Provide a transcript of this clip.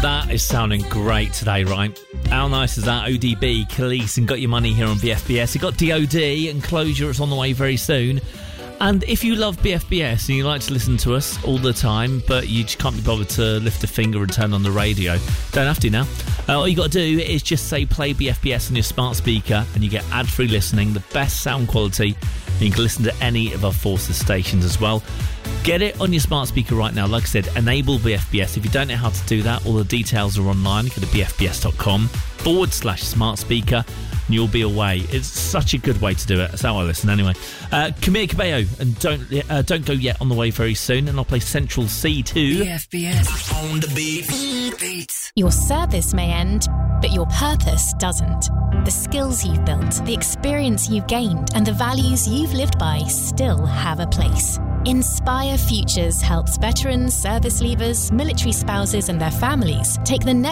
That is sounding great today, right? How nice is that? ODB, Khalees, and Got Your Money here on BFBS. You got DOD and Closure. It's on the way very soon. And if you love BFBS and you like to listen to us all the time, but you just can't be bothered to lift a finger and turn on the radio, don't have to now. All you got to do is just say play BFBS on your smart speaker and you get ad-free listening, the best sound quality. And you can listen to any of our Forces stations as well. Get it on your smart speaker right now. Like I said, enable BFBS. If you don't know how to do that, all the details are online. Go to bfbs.com/smart speaker and you'll be away. It's such a good way to do it. That's how I listen anyway. Camille Cabello and Don't Go Yet on the way very soon. And I'll play Central C2. BFBS on the beat. Your service may end, but your purpose doesn't. The skills you've built, the experience you've gained, and the values you've lived by still have a place. Inspire Futures helps veterans, service leavers, military spouses, and their families take the next